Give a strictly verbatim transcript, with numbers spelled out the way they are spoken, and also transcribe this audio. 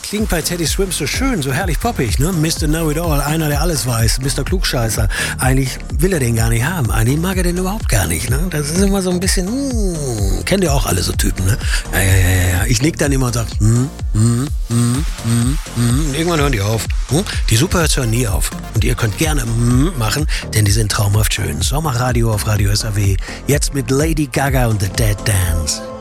klingt bei Teddy Swims so schön, so herrlich poppig, ne? Mister Know-it-all, einer, der alles weiß, Mister Klugscheißer. Eigentlich will er den gar nicht haben, eigentlich mag er den überhaupt gar nicht, ne? Das ist immer so ein bisschen, hm, kennt ihr auch alle so Typen, ne? Ja, ja, ja, ja, ja. Ich nick dann immer und sag, hm, hm, hm, hm, hm. Irgendwann hören die auf. Hm? Die Superhits hören nie auf. Und ihr könnt gerne hm machen, denn die sind traumhaft schön. Sommerradio auf Radio S A W. Jetzt mit Lady Gaga und The Dead Dance.